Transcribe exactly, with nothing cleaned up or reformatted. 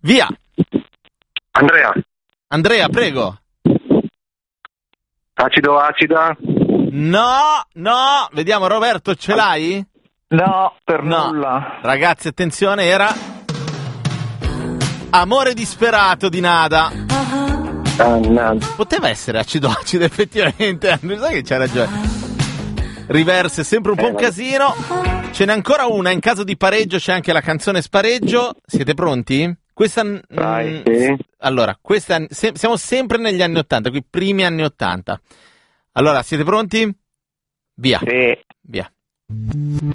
Via. Andrea. Andrea, prego. Acido acida? No, no. Vediamo, Roberto, ce l'hai? No, per No. nulla. Ragazzi, attenzione, era Amore disperato di Nada. Ah, no. Poteva essere acido acido, effettivamente. Non sai che c'ha ragione. Reverse è sempre un po' un casino. Ce n'è ancora una. In caso di pareggio c'è anche la canzone spareggio. Siete pronti? Questa. Vai, mm, sì. Allora, questa, se- siamo sempre negli anni ottanta, qui primi anni ottanta. Allora, siete pronti? Via. Sì. Via.